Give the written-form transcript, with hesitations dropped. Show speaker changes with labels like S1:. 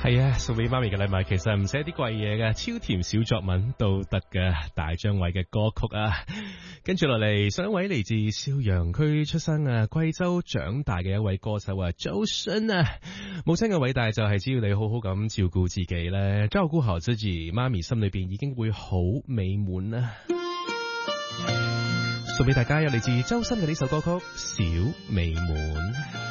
S1: 係啊，送俾媽咪嘅禮物其實唔使啲貴嘢嘅，超甜小作文都得嘅。大張偉嘅歌曲啊，跟住落嚟，上一位嚟自邵陽區出生啊，貴州長大嘅一位歌手啊，周深啊，母親嘅偉大就係只要你好好咁照顧自己咧，照顧好自己，媽咪心裏邊已經會好美滿啦。送俾大家有嚟自周深嘅呢首歌曲《小美滿》。